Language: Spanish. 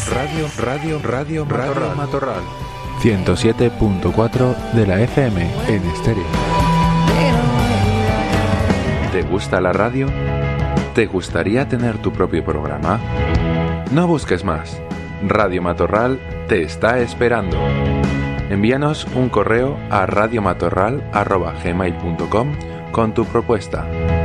Radio Matorral. 107.4 de la FM en estéreo. ¿Te gusta la radio? ¿Te gustaría tener tu propio programa? No busques más. Radio Matorral te está esperando. Envíanos un correo a radiomatorral@gmail.com con tu propuesta.